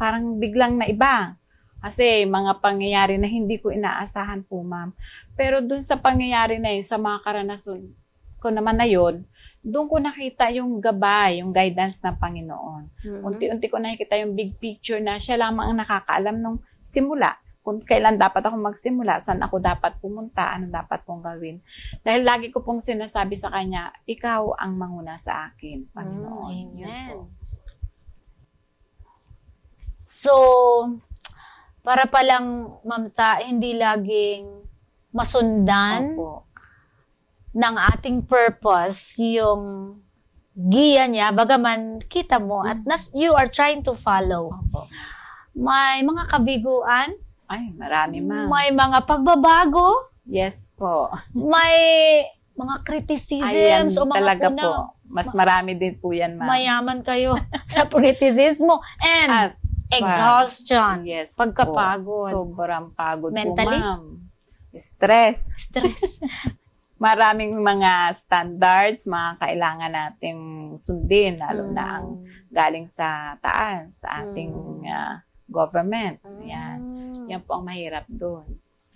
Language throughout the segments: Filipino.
parang biglang naiba. Kasi mga pangyayari na hindi ko inaasahan po, ma'am. Pero dun sa pangyayari na yun, sa mga karanasan ko naman na yun, doon ko nakita yung gabay, yung guidance ng Panginoon. Unti-unti ko nakikita yung big picture na siya lamang ang nakakaalam nung simula. Kung kailan dapat ako magsimula, saan ako dapat pumunta, ano dapat kong gawin. Dahil lagi ko pong sinasabi sa kanya, ikaw ang manguna sa akin, Panginoon. Amen. So, para palang, Ma'am Ta, hindi laging masundan ng ating purpose, yung giya niya, bagaman kita mo, at you are trying to follow. May mga kabiguan, ay, marami, ma'am. may mga pagbabago, Yes po. may mga criticisms, o mga talaga kuna, po. Mas marami din po yan, ma'am. mayaman kayo sa kritisismo, and At, exhaustion, yes pagkapagod, po. Sobrang pagod mentally, po, ma'am. Stress. Maraming mga standards, mga kailangan nating sundin, lalo na ang galing sa taas, sa ating government. Yan po ang mahirap doon.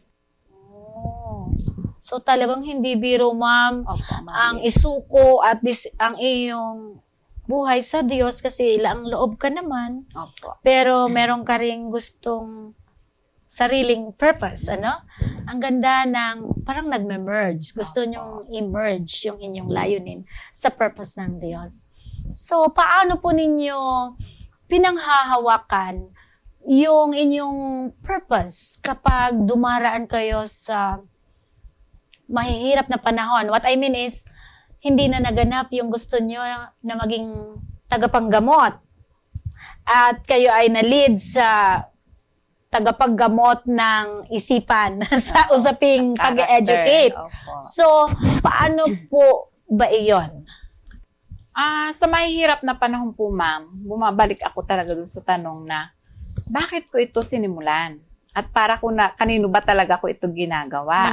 So talagang hindi biro, ma'am, ang isuko at ang iyong buhay sa Diyos kasi ilang loob ka naman. Pero meron ka ring gustong sariling purpose, ano? Ang ganda ng parang nagme-merge. Gusto nyong i-merge yung inyong layunin sa purpose ng Diyos. So, paano po ninyo pinanghahawakan yung inyong purpose kapag dumaraan kayo sa mahihirap na panahon? What I mean is, hindi na naganap yung gusto nyo na maging tagapanggamot. At kayo ay na-lead sa tagapaggamot ng isipan sa usaping pag-educate. So, paano po ba iyon? Sa mahihirap na panahon po, ma'am, bumabalik ako talaga dun sa tanong na, bakit ko ito sinimulan? At para kanino ba talaga ko ito ginagawa?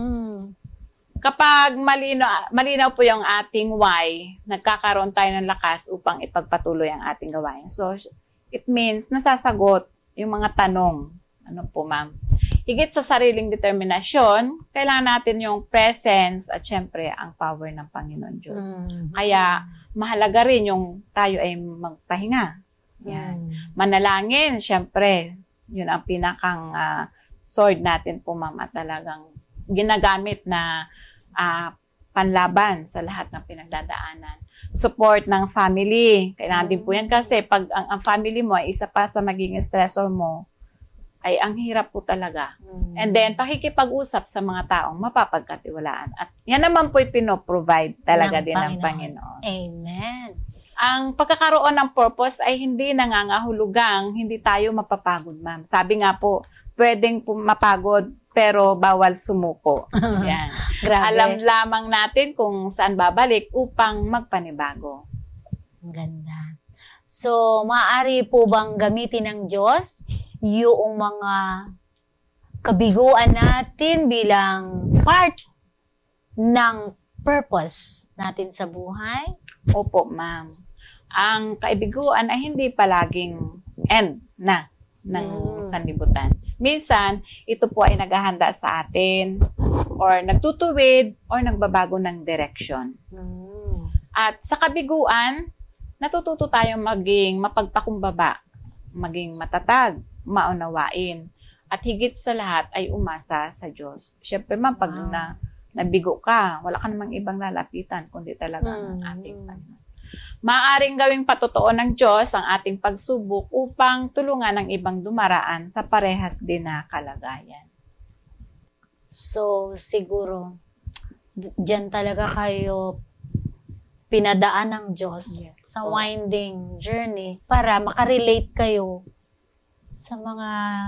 Kapag malinaw po yung ating why, nagkakaroon tayo ng lakas upang ipagpatuloy ang ating gawain. So, it means nasasagot yung mga tanong. Ano po, ma'am? Higit sa sariling determinasyon, kailangan natin yung presence at syempre ang power ng Panginoon Diyos. Kaya mahalaga rin yung tayo ay magpahinga. Yan. Manalangin, syempre, yun ang pinakang sword natin po, ma'am, at talagang ginagamit na panlaban sa lahat ng pinagdadaanan. Support ng family. Kailangan din po yan kasi pag ang family mo ay isa pa sa magiging stressor mo, ay ang hirap po talaga. And then, pakikipag-usap sa mga taong mapapagkatiwalaan. At yan naman po pino-provide talaga din ng Panginoon. Amen. Ang pagkakaroon ng purpose ay hindi nangangahulugang hindi tayo mapapagod, ma'am. Sabi nga po, pwedeng mapagod pero bawal sumuko. Yan. Alam lamang natin kung saan babalik upang magpanibago. Ang ganda. So, maaari po bang gamitin ng Diyos yung mga kabiguan natin bilang part ng purpose natin sa buhay? Opo, ma'am. Ang kaibiguan ay hindi palaging end na ng sanlibutan. Minsan, ito po ay naghahanda sa atin or nagtutuwid or nagbabago ng direction. At sa kabiguan, natututo tayong maging mapagpakumbaba, maging matatag, maunawain, at higit sa lahat ay umasa sa Diyos. Siyempre, ma'am, pag nabigo ka, wala ka namang ibang lalapitan, kundi talaga ang ating Panginoon. Maaaring gawing patotoo ng Diyos ang ating pagsubok upang tulungan ang ibang dumaraan sa parehas din na kalagayan. So, siguro, dyan talaga kayo pinadaan ng Diyos sa winding journey para makarelate kayo sa mga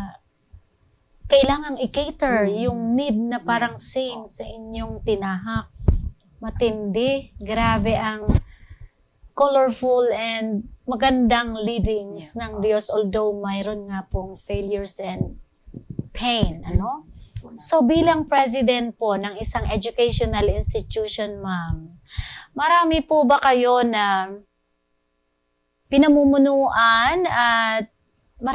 kailangang i-cater yung need na parang same sa inyong tinahak. Matindi, grabe ang colorful and magandang leadings ng Diyos, although mayroon nga pong failures and pain, ano? So, bilang president po ng isang educational institution, ma'am, marami po ba kayo na pinamumunuan at